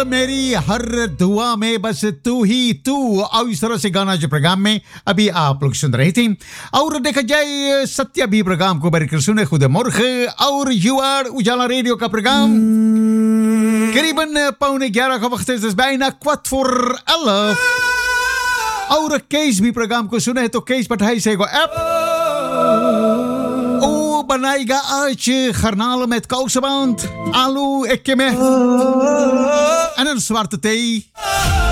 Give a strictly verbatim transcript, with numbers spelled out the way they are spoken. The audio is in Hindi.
मेरी हर दुआ में बस तू ही तू। और इस तरह से गाना जो प्रोग्राम में अभी आप लोग सुन रहे थे। और देखा जाए सत्य भी प्रोग्राम को बरकर सुने खुद मुर्ख और युआर उजाला रेडियो का प्रोग्राम करीबन पौने ग्यारह का वक्त है bijna kwart voor elf। और केस भी प्रोग्राम को सुने तो केस पठाई से को ऐप ओ बनाएगा आज garnalen met kousenband, alu, ekkeme en een zwarte thee.